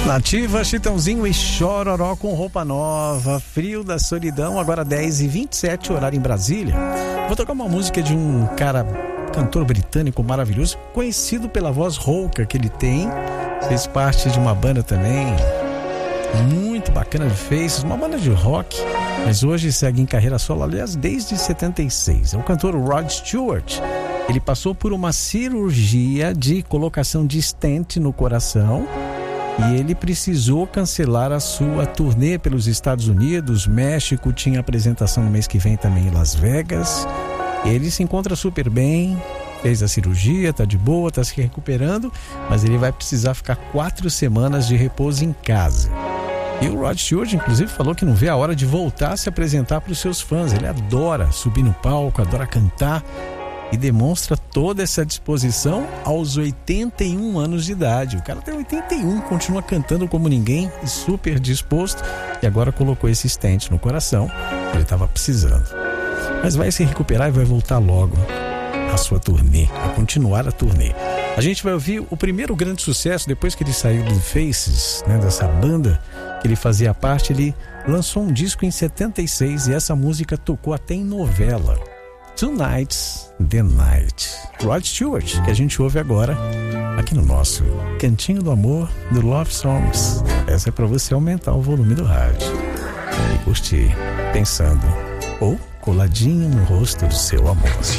Nativa, Chitãozinho e Chororó com roupa nova, Frio da Solidão, agora 10h27, horário em Brasília. Vou tocar uma música de um cantor britânico maravilhoso, conhecido pela voz rouca que ele tem, fez parte de uma banda também muito bacana de Faces, uma banda de rock, mas hoje segue em carreira solo, aliás, desde 76. É o cantor Rod Stewart. Ele passou por uma cirurgia de colocação de stent no coração e ele precisou cancelar a sua turnê pelos Estados Unidos, México, tinha apresentação no mês que vem também em Las Vegas. Ele se encontra super bem, fez a cirurgia, tá de boa, tá se recuperando, mas ele vai precisar ficar 4 semanas de repouso em casa. E o Rod Stewart, inclusive, falou que não vê a hora de voltar a se apresentar para os seus fãs. Ele adora subir no palco, adora cantar e demonstra toda essa disposição aos 81 anos de idade. O cara tem 81, continua cantando como ninguém e super disposto, e agora colocou esse stent no coração, ele estava precisando. Mas vai se recuperar e vai voltar logo a sua turnê, a continuar a turnê. A gente vai ouvir o primeiro grande sucesso depois que ele saiu do Faces, né, dessa banda que ele fazia parte. Ele lançou um disco em 76 e essa música tocou até em novela. Tonight's the Night. Rod Stewart, que a gente ouve agora aqui no nosso Cantinho do Amor do Love Songs. Essa é para você aumentar o volume do rádio e curtir, pensando ou coladinho no rosto do seu amor.